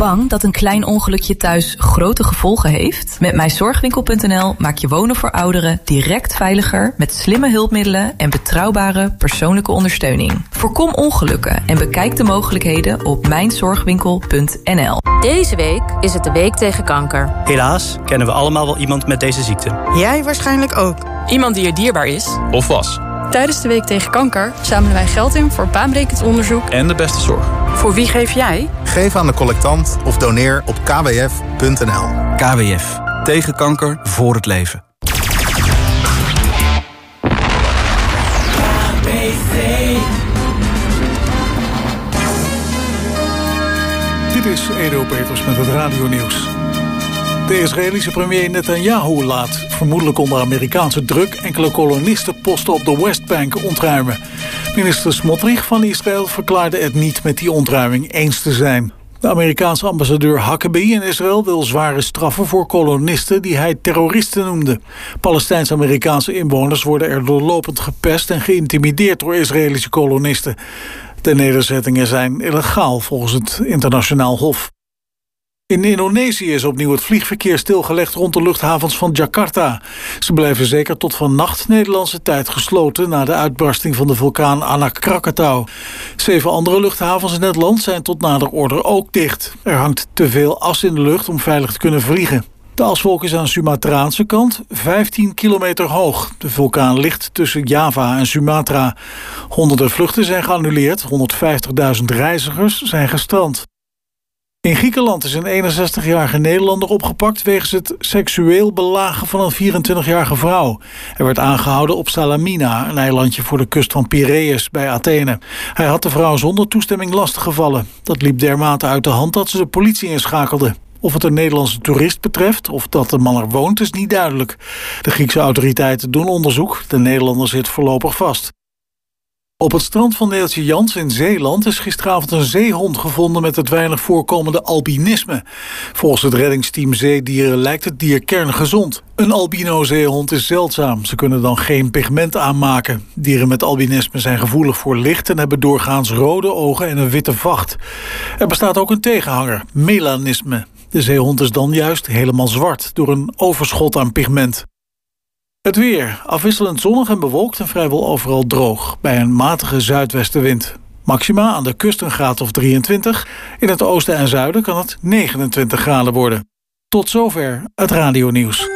Bang dat een klein ongelukje thuis grote gevolgen heeft? Met mijzorgwinkel.nl maak je wonen voor ouderen direct veiliger met slimme hulpmiddelen en betrouwbare persoonlijke ondersteuning. Voorkom ongelukken en bekijk de mogelijkheden op mijnzorgwinkel.nl. Deze week is het de week tegen kanker. Helaas kennen we allemaal wel iemand met deze ziekte. Jij waarschijnlijk ook. Iemand die je dierbaar is. Of was. Tijdens de Week tegen Kanker zamelen wij geld in voor baanbrekend onderzoek En de beste zorg. Voor wie geef jij? Geef aan de collectant of doneer op kwf.nl. KWF. Tegen kanker, voor het leven. Dit is Edo Peters met het radionieuws. De Israëlische premier Netanyahu laat, vermoedelijk onder Amerikaanse druk, enkele kolonistenposten op de Westbank ontruimen. Minister Smotrich van Israël verklaarde het niet met die ontruiming eens te zijn. De Amerikaanse ambassadeur Huckabee in Israël wil zware straffen voor kolonisten die hij terroristen noemde. Palestijns-Amerikaanse inwoners worden er doorlopend gepest en geïntimideerd door Israëlische kolonisten. De nederzettingen zijn illegaal volgens het internationaal hof. In Indonesië is opnieuw het vliegverkeer stilgelegd rond de luchthavens van Jakarta. Ze blijven zeker tot vannacht Nederlandse tijd gesloten na de uitbarsting van de vulkaan Anak Krakatau. 7 andere luchthavens in het land zijn tot nader order ook dicht. Er hangt te veel as in de lucht om veilig te kunnen vliegen. De aswolk is aan de Sumatraanse kant 15 kilometer hoog. De vulkaan ligt tussen Java en Sumatra. Honderden vluchten zijn geannuleerd, 150.000 reizigers zijn gestrand. In Griekenland is een 61-jarige Nederlander opgepakt wegens het seksueel belagen van een 24-jarige vrouw. Hij werd aangehouden op Salamina, een eilandje voor de kust van Piraeus bij Athene. Hij had de vrouw zonder toestemming lastiggevallen. Dat liep dermate uit de hand dat ze de politie inschakelde. Of het een Nederlandse toerist betreft of dat de man er woont is niet duidelijk. De Griekse autoriteiten doen onderzoek. De Nederlander zit voorlopig vast. Op het strand van Neeltje Jans in Zeeland is gisteravond een zeehond gevonden met het weinig voorkomende albinisme. Volgens het reddingsteam Zeedieren lijkt het dier kerngezond. Een albino-zeehond is zeldzaam. Ze kunnen dan geen pigment aanmaken. Dieren met albinisme zijn gevoelig voor licht en hebben doorgaans rode ogen en een witte vacht. Er bestaat ook een tegenhanger, melanisme. De zeehond is dan juist helemaal zwart door een overschot aan pigment. Het weer. Afwisselend zonnig en bewolkt en vrijwel overal droog. Bij een matige zuidwestenwind. Maxima aan de kust een graad of 23. In het oosten en zuiden kan het 29 graden worden. Tot zover het radionieuws.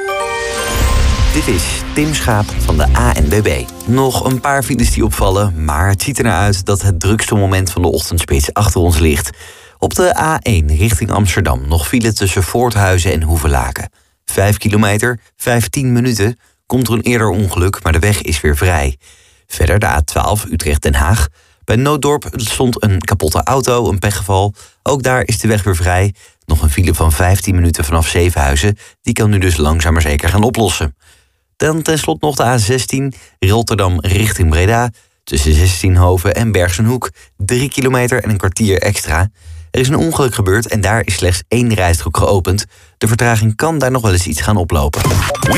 Dit is Tim Schaap van de ANWB. Nog een paar files die opvallen, maar het ziet er naar uit dat het drukste moment van de ochtendspits achter ons ligt. Op de A1 richting Amsterdam nog file tussen Voorthuizen en Hoevelaken. 5 kilometer, 15 minuten... komt er een eerder ongeluk, maar de weg is weer vrij. Verder de A12 Utrecht-Den Haag. Bij Nooddorp stond een kapotte auto, een pechgeval. Ook daar is de weg weer vrij. Nog een file van 15 minuten vanaf Zevenhuizen. Die kan nu dus langzaam maar zeker gaan oplossen. Dan tenslotte nog de A16 Rotterdam richting Breda. Tussen 16hoven en Bergsenhoek. 3 kilometer en een kwartier extra. Er is een ongeluk gebeurd en daar is slechts 1 rijstrook geopend. De vertraging kan daar nog wel eens iets gaan oplopen.